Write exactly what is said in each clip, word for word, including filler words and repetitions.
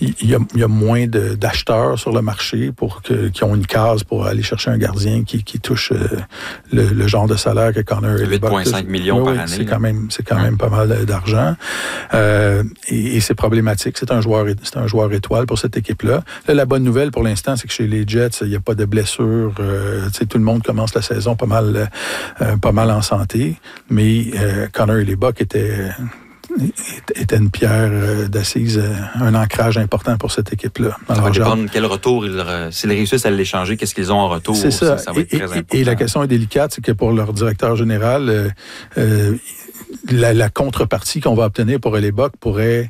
il y a, il y a moins de, d'acheteurs sur le marché pour que, qui ont une case pour aller chercher un gardien qui, qui touche euh, le, le genre de salaire que Connor huit virgule cinq millions oui, par oui, année. C'est quand même, c'est quand même pas mal d'argent. Euh, et, et c'est problématique. C'est un joueur, c'est un joueur étoile pour cette équipe-là. Là, la bonne nouvelle pour l'instant, c'est que chez les Jets, il n'y a pas de blessures. Euh, tout le monde commence la saison pas mal, euh, pas mal en santé. Mais euh, Connor Hellebuyck était était une pierre d'assise, un ancrage important pour cette équipe-là. Alors, ça va dépendre quel retour, ils, s'ils réussissent à l'échanger, qu'est-ce qu'ils ont en retour. C'est ça. ça, ça va être et, très important. Et la question est délicate, c'est que pour leur directeur général, euh, euh, la, la contrepartie qu'on va obtenir pour Hellebuyck pourrait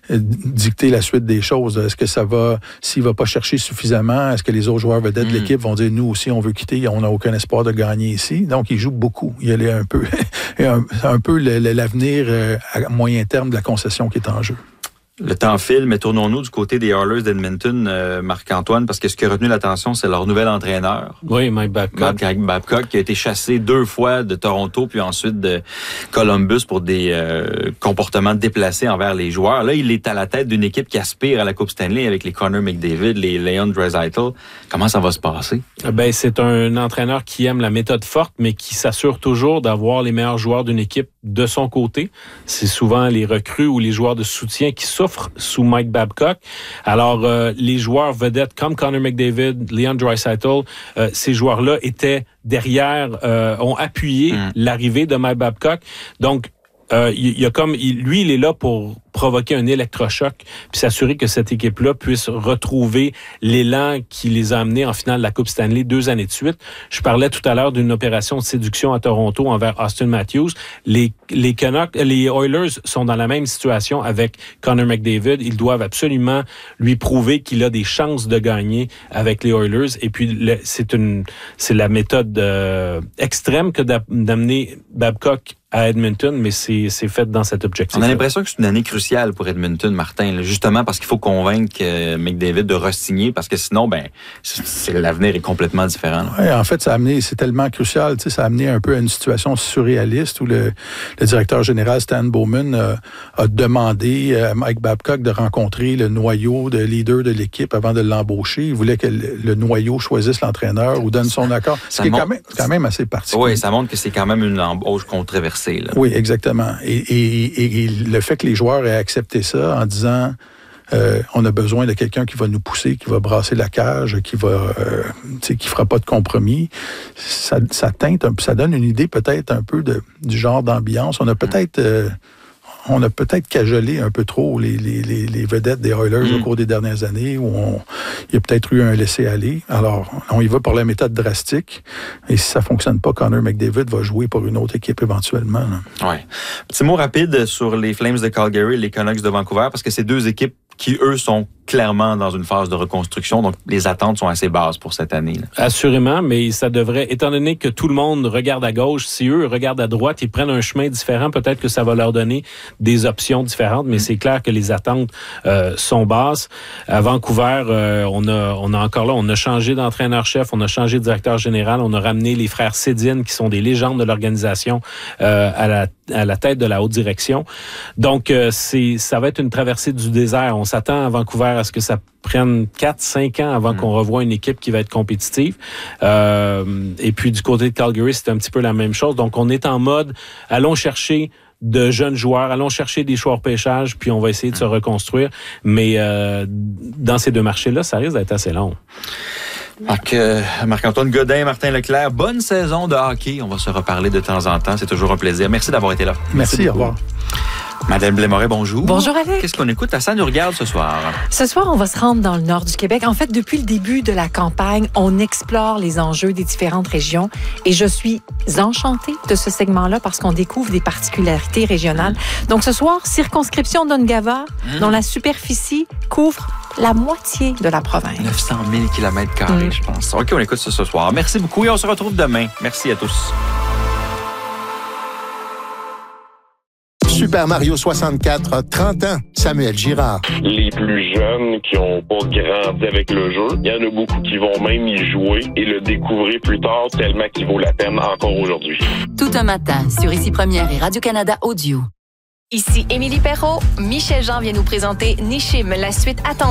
dicter la suite des choses. Est-ce que ça va, s'il va pas chercher suffisamment, est-ce que les autres joueurs vedettes mm. de l'équipe vont dire, nous aussi, on veut quitter, on n'a aucun espoir de gagner ici. Donc, il joue beaucoup. Il y a un peu, un, un peu l'avenir à moyen terme de la concession qui est en jeu. Le temps file, mais tournons-nous du côté des Oilers d'Edmonton, euh, Marc-Antoine, parce que ce qui a retenu l'attention, c'est leur nouvel entraîneur. Oui, Mike Babcock. Mike Babcock, qui a été chassé deux fois de Toronto, puis ensuite de Columbus pour des euh, comportements déplacés envers les joueurs. Là, il est à la tête d'une équipe qui aspire à la Coupe Stanley avec les Connor McDavid, les Leon Draisaitl. Comment ça va se passer? Ben, c'est un entraîneur qui aime la méthode forte, mais qui s'assure toujours d'avoir les meilleurs joueurs d'une équipe de son côté. C'est souvent les recrues ou les joueurs de soutien qui souffrent sous Mike Babcock. Alors, euh, les joueurs vedettes comme Connor McDavid, Leon Draisaitl, euh, ces joueurs-là étaient derrière, euh, ont appuyé mmh. l'arrivée de Mike Babcock. Donc, euh, il y a comme, il, lui, il est là pour provoquer un électrochoc puis s'assurer que cette équipe-là puisse retrouver l'élan qui les a amenés en finale de la Coupe Stanley deux années de suite. Je parlais tout à l'heure d'une opération de séduction à Toronto envers Austin Matthews. Les, les Canucks, les Oilers sont dans la même situation avec Connor McDavid. Ils doivent absolument lui prouver qu'il a des chances de gagner avec les Oilers. Et puis, le, c'est une, c'est la méthode euh, extrême que d'amener Babcock à Edmonton, mais c'est, c'est fait dans cet objectif. On a l'impression que c'est une année cruciale pour Edmonton, Martin, là, justement parce qu'il faut convaincre euh, McDavid de re-signer, parce que sinon, ben, c'est, c'est, l'avenir est complètement différent. Oui, en fait, ça a amené, c'est tellement crucial, tu sais, ça a amené un peu à une situation surréaliste où le, le directeur général Stan Bowman a, a demandé à Mike Babcock de rencontrer le noyau de leader de l'équipe avant de l'embaucher. Il voulait que le, le noyau choisisse l'entraîneur ou donne son accord. Ce qui est quand même, quand même assez particulier. Oui, ça montre que c'est quand même une embauche controversée. Là. Oui, exactement. Et, et, et, et le fait que les joueurs aient accepté ça en disant euh, on a besoin de quelqu'un qui va nous pousser, qui va brasser la cage, qui va, euh, tu sais, qui fera pas de compromis, ça, ça teinte, un, ça donne une idée peut-être un peu de, du genre d'ambiance. On a peut-être euh, on a peut-être cajolé un peu trop les, les, les, les vedettes des Oilers mm. au cours des dernières années, où on, il y a peut-être eu un laisser-aller. Alors, on y va pour la méthode drastique. Et si ça ne fonctionne pas, Connor McDavid va jouer pour une autre équipe éventuellement. Oui. Petit mot rapide sur les Flames de Calgary et les Canucks de Vancouver, parce que c'est deux équipes qui, eux, sont clairement dans une phase de reconstruction. Donc, les attentes sont assez basses pour cette année. Là. Assurément, mais ça devrait, étant donné que tout le monde regarde à gauche, si eux regardent à droite, ils prennent un chemin différent, peut-être que ça va leur donner des options différentes, mais c'est clair que les attentes euh, sont basses. À Vancouver, euh, on a on a encore là, on a changé d'entraîneur-chef, on a changé de directeur général, on a ramené les frères Sedin, qui sont des légendes de l'organisation, euh, à la à la tête de la haute direction. Donc, euh, c'est ça va être une traversée du désert. On s'attend à Vancouver à ce que ça prenne quatre cinq ans avant mmh. qu'on revoie une équipe qui va être compétitive. Euh, et puis, du côté de Calgary, c'est un petit peu la même chose. Donc, on est en mode, allons chercher de jeunes joueurs, allons chercher des choix repêchage, puis on va essayer de se reconstruire. Mais euh, dans ces deux marchés-là, ça risque d'être assez long. Marc, euh, Marc-Antoine Godin, Martin Leclerc, bonne saison de hockey. On va se reparler de temps en temps. C'est toujours un plaisir. Merci d'avoir été là. Merci, Merci au revoir. Madame Blais-Moret, bonjour. Bonjour, Alex. Qu'est-ce qu'on écoute? Ça nous regarde ce soir. Ce soir, on va se rendre dans le nord du Québec. En fait, depuis le début de la campagne, on explore les enjeux des différentes régions et je suis enchantée de ce segment-là parce qu'on découvre des particularités régionales. Mmh. Donc, ce soir, circonscription d'Ungava, mmh. dont la superficie couvre la moitié de la province. neuf cent mille kilomètres carrés, mmh. je pense. OK, on écoute ça ce soir. Merci beaucoup et on se retrouve demain. Merci à tous. Super Mario soixante-quatre a trente ans. Samuel Girard. Les plus jeunes qui n'ont pas grandi avec le jeu, il y en a beaucoup qui vont même y jouer et le découvrir plus tard tellement qu'il vaut la peine encore aujourd'hui. Tout un matin sur Ici Première et Radio-Canada Audio. Ici Émilie Perrault. Michel Jean vient nous présenter Nishim, la suite attendue.